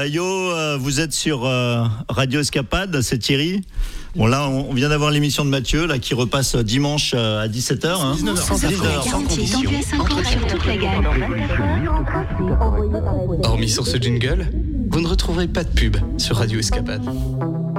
Yo, vous êtes sur Radio Escapade, c'est Thierry. Bon là, on vient d'avoir l'émission de Mathieu là qui repasse dimanche à 17h. Hein. 19h sans condition. Hormis sur ce jingle, vous ne retrouverez pas de pub sur Radio Escapade.